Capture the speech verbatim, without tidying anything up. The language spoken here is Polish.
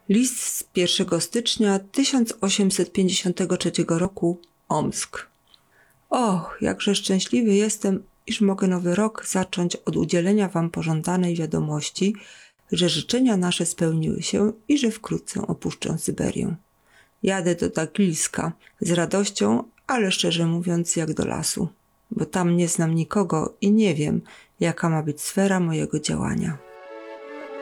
List z pierwszego stycznia tysiąc osiemset pięćdziesiątego trzeciego roku, Omsk. Och, jakże szczęśliwy jestem, iż mogę nowy rok zacząć od udzielenia wam pożądanej wiadomości, że życzenia nasze spełniły się i że wkrótce opuszczę Syberię. Jadę do Tagilska z radością, ale szczerze mówiąc jak do lasu, bo tam nie znam nikogo i nie wiem, jaka ma być sfera mojego działania.